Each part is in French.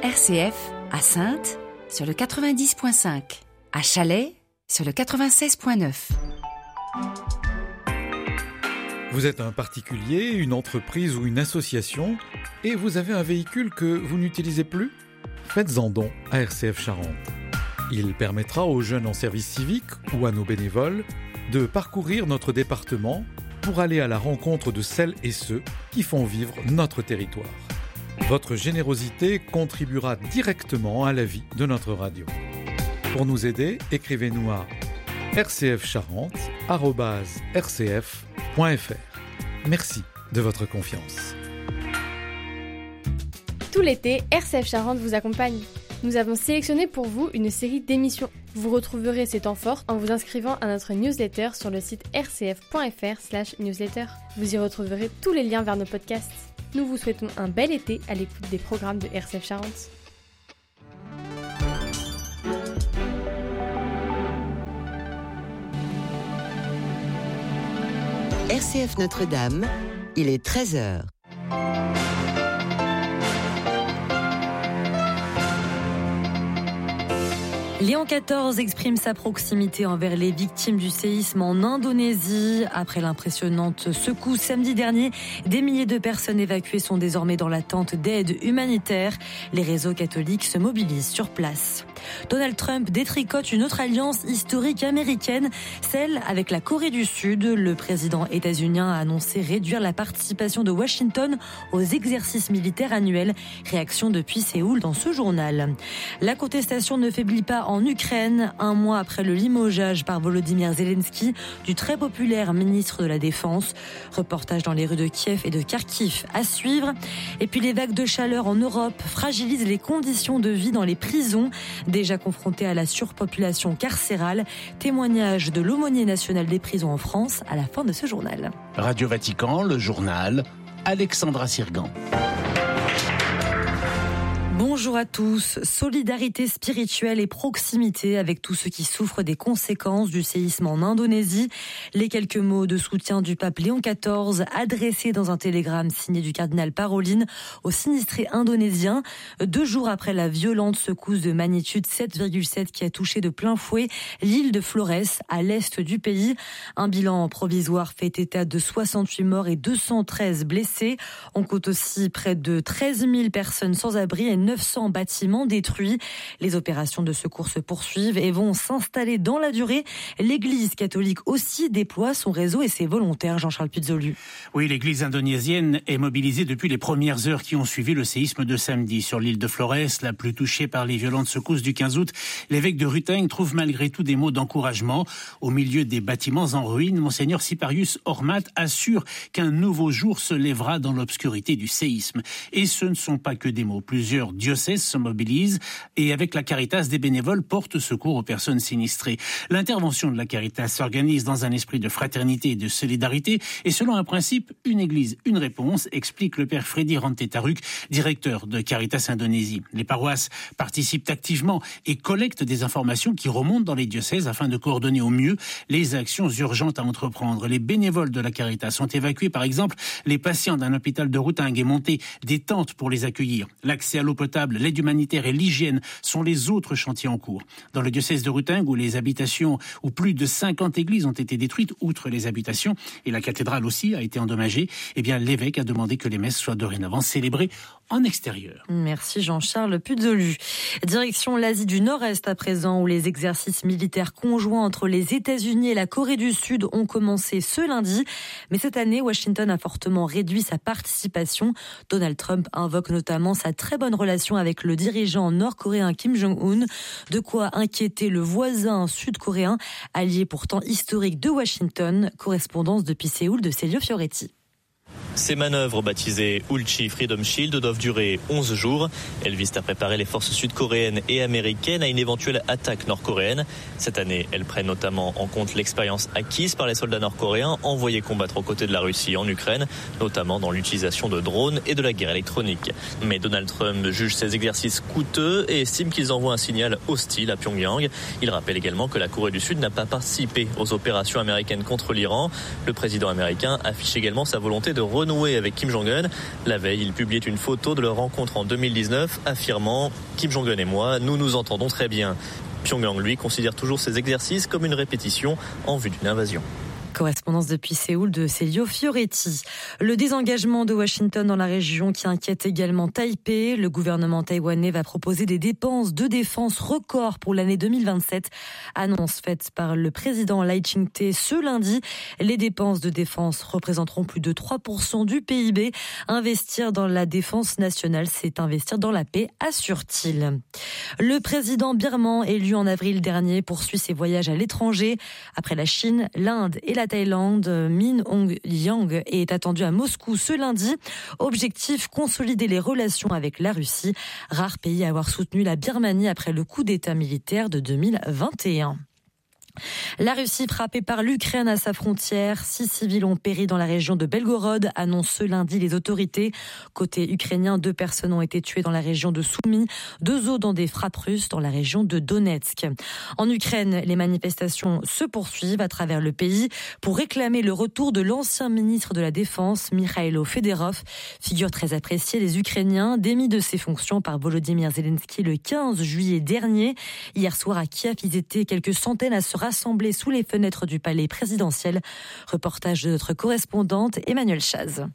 RCF à Saintes sur le 90.5, à Chalais sur le 96.9. Vous êtes un particulier, une entreprise ou une association et vous avez un véhicule que vous n'utilisez plus ? Faites-en don à RCF Charente. Il permettra aux jeunes en service civique ou à nos bénévoles de parcourir notre département pour aller à la rencontre de celles et ceux qui font vivre notre territoire. Votre générosité contribuera directement à la vie de notre radio. Pour nous aider, écrivez-nous à rcfcharente@rcf.fr. Merci de votre confiance. Tout l'été, RCF Charente vous accompagne. Nous avons sélectionné pour vous une série d'émissions. Vous retrouverez ces temps forts en vous inscrivant à notre newsletter sur le site rcf.fr/newsletter. Vous y retrouverez tous les liens vers nos podcasts. Nous vous souhaitons un bel été à l'écoute des programmes de RCF Charente. RCF Notre-Dame, il est 13h. Léon XIV exprime sa proximité envers les victimes du séisme en Indonésie. Après l'impressionnante secousse samedi dernier, des milliers de personnes évacuées sont désormais dans l'attente d'aide humanitaire. Les réseaux catholiques se mobilisent sur place. Donald Trump détricote une autre alliance historique américaine, celle avec la Corée du Sud. Le président états-unien a annoncé réduire la participation de Washington aux exercices militaires annuels. Réaction depuis Séoul dans ce journal. La contestation ne faiblit pas en Ukraine, un mois après le limogeage par Volodymyr Zelensky du très populaire ministre de la Défense. Reportage dans les rues de Kiev et de Kharkiv à suivre. Et puis les vagues de chaleur en Europe fragilisent les conditions de vie dans les prisons. Déjà confrontés à la surpopulation carcérale, témoignage de l'aumônier national des prisons en France à la fin de ce journal. Radio Vatican, le journal, Alexandra Sirgan. Bonjour à tous. Solidarité spirituelle et proximité avec tous ceux qui souffrent des conséquences du séisme en Indonésie. Les quelques mots de soutien du pape Léon XIV adressés dans un télégramme signé du cardinal Parolin aux sinistrés indonésiens 2 jours après la violente secousse de magnitude 7,7 qui a touché de plein fouet l'île de Flores à l'est du pays. Un bilan provisoire fait état de 68 morts et 213 blessés. On compte aussi près de 13 000 personnes sans abri et 900 bâtiments détruits. Les opérations de secours se poursuivent et vont s'installer dans la durée. L'Église catholique aussi déploie son réseau et ses volontaires. Jean-Charles Pizzolu. Oui, l'Église indonésienne est mobilisée depuis les premières heures qui ont suivi le séisme de samedi sur l'île de Flores, la plus touchée par les violentes secousses du 15 août. L'évêque de Ruteng trouve malgré tout des mots d'encouragement. Au milieu des bâtiments en ruine, Monseigneur Siparius Hormat assure qu'un nouveau jour se lèvera dans l'obscurité du séisme. Et ce ne sont pas que des mots. Plusieurs diocèses se mobilisent et avec la Caritas, des bénévoles portent secours aux personnes sinistrées. L'intervention de la Caritas s'organise dans un esprit de fraternité et de solidarité et selon un principe, une église, une réponse, explique le père Freddy Rantetaruk, directeur de Caritas Indonésie. Les paroisses participent activement et collectent des informations qui remontent dans les diocèses afin de coordonner au mieux les actions urgentes à entreprendre. Les bénévoles de la Caritas ont évacué par exemple les patients d'un hôpital de Ruteng et monté des tentes pour les accueillir. L'accès à l'eau potable, l'aide humanitaire et l'hygiène sont les autres chantiers en cours. Dans le diocèse de Ruteng, où plus de 50 églises ont été détruites, outre les habitations, et la cathédrale aussi a été endommagée, l'évêque a demandé que les messes soient dorénavant célébrées en extérieur. Merci Jean-Charles Pizzolu. Direction l'Asie du Nord-Est à présent, où les exercices militaires conjoints entre les États-Unis et la Corée du Sud ont commencé ce lundi. Mais cette année, Washington a fortement réduit sa participation. Donald Trump invoque notamment sa très bonne relation avec le dirigeant nord-coréen Kim Jong-un. De quoi inquiéter le voisin sud-coréen, allié pourtant historique de Washington. Correspondance depuis Séoul de Célio Fioretti. Ces manœuvres, baptisées Ulchi Freedom Shield, doivent durer 11 jours. Elles visent à préparer les forces sud-coréennes et américaines à une éventuelle attaque nord-coréenne. Cette année, elles prennent notamment en compte l'expérience acquise par les soldats nord-coréens envoyés combattre aux côtés de la Russie en Ukraine, notamment dans l'utilisation de drones et de la guerre électronique. Mais Donald Trump juge ces exercices coûteux et estime qu'ils envoient un signal hostile à Pyongyang. Il rappelle également que la Corée du Sud n'a pas participé aux opérations américaines contre l'Iran. Le président américain affiche également sa volonté de renouer avec Kim Jong-un. La veille, il publiait une photo de leur rencontre en 2019, affirmant « Kim Jong-un et moi, nous nous entendons très bien ». Pyongyang, lui, considère toujours ces exercices comme une répétition en vue d'une invasion. Correspondance depuis Séoul de Celio Fioretti. Le désengagement de Washington dans la région qui inquiète également Taipei. Le gouvernement taïwanais va proposer des dépenses de défense records pour l'année 2027. Annonce faite par le président Lai Ching-te ce lundi. Les dépenses de défense représenteront plus de 3% du PIB. Investir dans la défense nationale, c'est investir dans la paix, assure-t-il. Le président birman, élu en avril dernier, poursuit ses voyages à l'étranger. Après la Chine, l'Inde et la Thaïlande, Min Aung Hlaing est attendu à Moscou ce lundi. Objectif, consolider les relations avec la Russie, rare pays à avoir soutenu la Birmanie après le coup d'État militaire de 2021. La Russie frappée par l'Ukraine à sa frontière. 6 civils ont péri dans la région de Belgorod, annoncent ce lundi les autorités. Côté ukrainien, 2 personnes ont été tuées dans la région de Soumy, 2 autres dans des frappes russes dans la région de Donetsk. En Ukraine, les manifestations se poursuivent à travers le pays pour réclamer le retour de l'ancien ministre de la Défense, Mikhailo Fedorov, figure très appréciée des Ukrainiens, démis de ses fonctions par Volodymyr Zelensky le 15 juillet dernier. Hier soir à Kiev, ils étaient quelques centaines à se rassemblés sous les fenêtres du palais présidentiel. Reportage de notre correspondante Emmanuelle Chaz.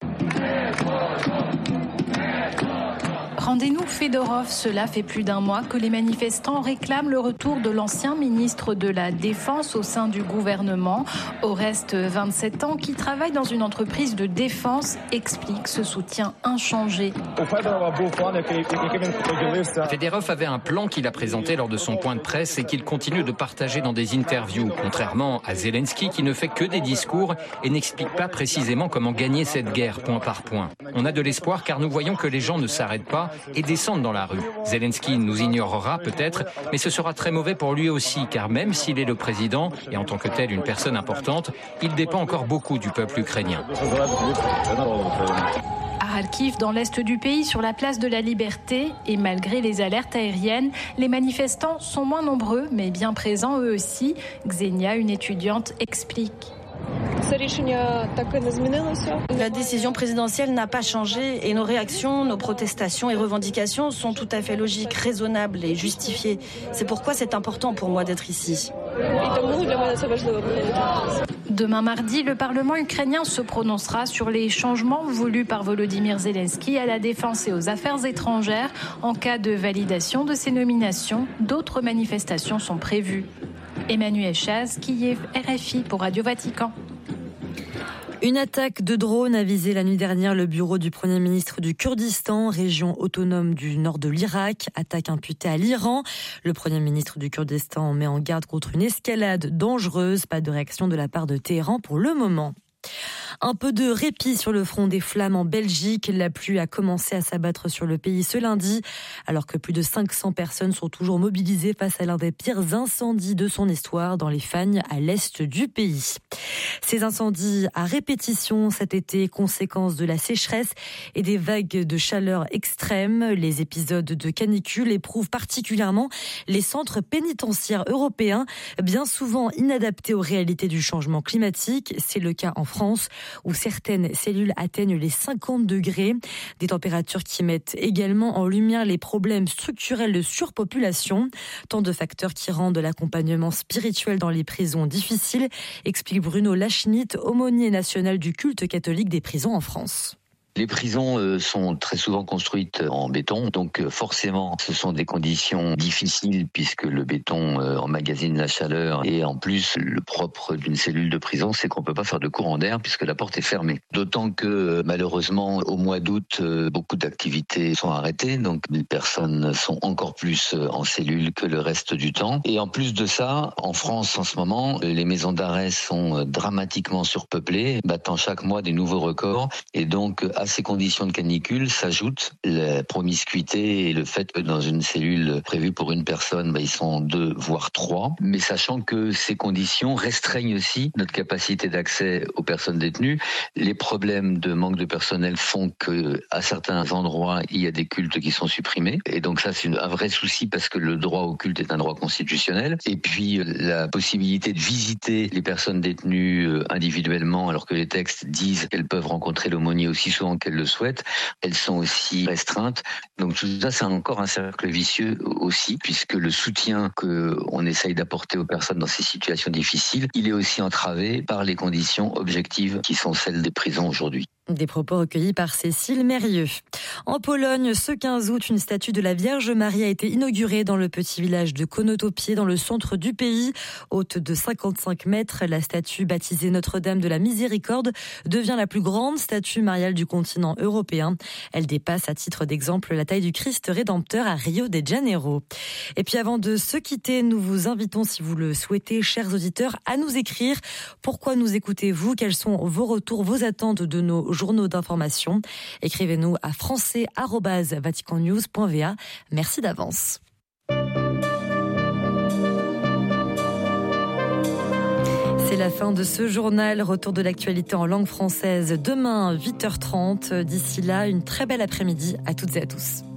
Rendez-nous Fedorov, cela fait plus d'un mois que les manifestants réclament le retour de l'ancien ministre de la Défense au sein du gouvernement. Oreste, 27 ans, qui travaille dans une entreprise de défense, explique ce soutien inchangé. Fedorov avait un plan qu'il a présenté lors de son point de presse et qu'il continue de partager dans des interviews, contrairement à Zelensky qui ne fait que des discours et n'explique pas précisément comment gagner cette guerre point par point. On a de l'espoir car nous voyons que les gens ne s'arrêtent pas et descendent dans la rue. Zelensky nous ignorera peut-être, mais ce sera très mauvais pour lui aussi, car même s'il est le président, et en tant que tel une personne importante, il dépend encore beaucoup du peuple ukrainien. À Kharkiv, dans l'est du pays, sur la place de la Liberté, et malgré les alertes aériennes, les manifestants sont moins nombreux, mais bien présents eux aussi. Xenia, une étudiante, explique. La décision présidentielle n'a pas changé et nos réactions, nos protestations et revendications sont tout à fait logiques, raisonnables et justifiées. C'est pourquoi c'est important pour moi d'être ici. Demain mardi, le Parlement ukrainien se prononcera sur les changements voulus par Volodymyr Zelensky à la défense et aux affaires étrangères. En cas de validation de ces nominations, d'autres manifestations sont prévues. Emmanuelle Chaz, Kiev, RFI pour Radio Vatican. Une attaque de drone a visé la nuit dernière le bureau du Premier ministre du Kurdistan, région autonome du nord de l'Irak. Attaque imputée à l'Iran. Le Premier ministre du Kurdistan met en garde contre une escalade dangereuse. Pas de réaction de la part de Téhéran pour le moment. Un peu de répit sur le front des flammes en Belgique. La pluie a commencé à s'abattre sur le pays ce lundi, alors que plus de 500 personnes sont toujours mobilisées face à l'un des pires incendies de son histoire dans les Fagnes, à l'est du pays. Ces incendies à répétition cet été, conséquence de la sécheresse et des vagues de chaleur extrêmes. Les épisodes de canicule éprouvent particulièrement les centres pénitentiaires européens, bien souvent inadaptés aux réalités du changement climatique. C'est le cas en France, où certaines cellules atteignent les 50 degrés. Des températures qui mettent également en lumière les problèmes structurels de surpopulation. Tant de facteurs qui rendent l'accompagnement spirituel dans les prisons difficile, explique Bruno Lachnit, aumônier national du culte catholique des prisons en France. Les prisons sont très souvent construites en béton, donc forcément ce sont des conditions difficiles puisque le béton emmagasine la chaleur et en plus le propre d'une cellule de prison c'est qu'on peut pas faire de courant d'air puisque la porte est fermée. D'autant que malheureusement au mois d'août beaucoup d'activités sont arrêtées, donc les personnes sont encore plus en cellule que le reste du temps. Et en plus de ça, en France en ce moment, les maisons d'arrêt sont dramatiquement surpeuplées, battant chaque mois des nouveaux records et donc À ces conditions de canicule s'ajoute la promiscuité et le fait que dans une cellule prévue pour une personne, ils sont 2 voire 3. Mais sachant que ces conditions restreignent aussi notre capacité d'accès aux personnes détenues. Les problèmes de manque de personnel font que à certains endroits, il y a des cultes qui sont supprimés. Et donc ça, c'est un vrai souci parce que le droit au culte est un droit constitutionnel. Et puis la possibilité de visiter les personnes détenues individuellement, alors que les textes disent qu'elles peuvent rencontrer l'aumônier aussi souvent qu'elles le souhaitent, elles sont aussi restreintes. Donc tout ça, c'est encore un cercle vicieux aussi, puisque le soutien qu'on essaye d'apporter aux personnes dans ces situations difficiles, il est aussi entravé par les conditions objectives qui sont celles des prisons aujourd'hui. Des propos recueillis par Cécile Mérieux. En Pologne, ce 15 août, une statue de la Vierge Marie a été inaugurée dans le petit village de Konotopié, dans le centre du pays. Haute de 55 mètres, la statue baptisée Notre-Dame de la Miséricorde devient la plus grande statue mariale du continent européen. Elle dépasse, à titre d'exemple, la taille du Christ Rédempteur à Rio de Janeiro. Et puis avant de se quitter, nous vous invitons, si vous le souhaitez, chers auditeurs, à nous écrire. Pourquoi nous écoutez-vous? Quels sont vos retours, vos attentes de nos journaux d'information? Écrivez-nous à français@vaticannews.va. Merci d'avance. C'est la fin de ce journal. Retour de l'actualité en langue française demain 8h30. D'ici là, une très belle après-midi à toutes et à tous.